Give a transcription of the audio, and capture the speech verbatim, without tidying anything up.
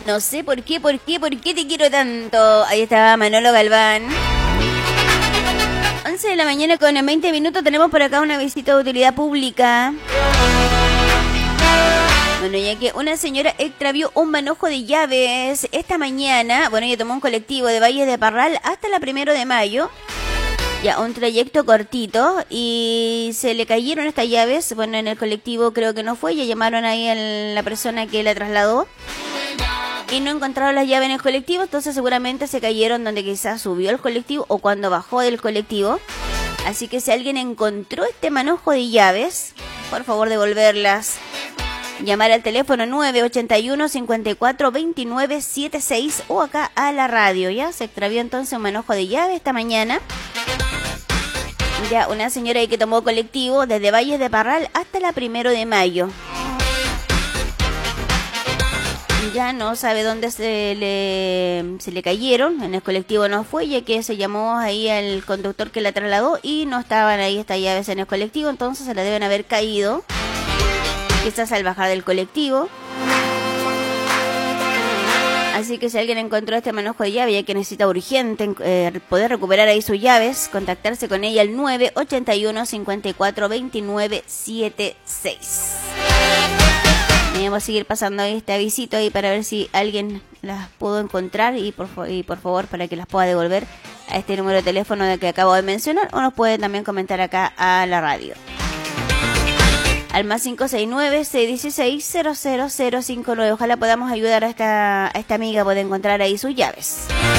No sé por qué, por qué, por qué te quiero tanto. Ahí está Manolo Galván. once de la mañana con veinte minutos. Tenemos por acá una visita de utilidad pública. Bueno, ya que una señora extravió un manojo de llaves esta mañana. Bueno, ella tomó un colectivo de Valles de Parral hasta la primero de mayo. Ya, un trayecto cortito. Y se le cayeron estas llaves. Bueno, en el colectivo creo que no fue. Ya llamaron ahí a la persona que la trasladó. Y no encontraron las llaves en el colectivo. Entonces seguramente se cayeron donde quizás subió el colectivo o cuando bajó del colectivo. Así que si alguien encontró este manojo de llaves, por favor devolverlas. Llamar al teléfono nueve ochenta y uno, cincuenta y cuatro, veintinueve setenta y seis o acá a la radio. Ya se extravió entonces un manojo de llave esta mañana. Ya una señora ahí que tomó colectivo desde Valles de Parral hasta la primero de mayo. Ya no sabe dónde se le, se le cayeron. En el colectivo no fue, ya que se llamó ahí al conductor que la trasladó y no estaban ahí estas llaves en el colectivo. Entonces se la deben haber caído. Quizás al bajar del colectivo. Así que si alguien encontró este manojo de llave, ya que necesita urgente eh, poder recuperar ahí sus llaves, contactarse con ella al nueve ochenta y uno, cincuenta y cuatro, veintinueve setenta y seis. Vamos a seguir pasando este avisito ahí para ver si alguien las pudo encontrar y por, y por favor para que las pueda devolver a este número de teléfono de que acabo de mencionar, o nos puede también comentar acá a la radio. Al más cinco seis nueve, seis uno seis, cero cero cero cinco nueve. Ojalá podamos ayudar a esta, a esta amiga a poder encontrar ahí sus llaves.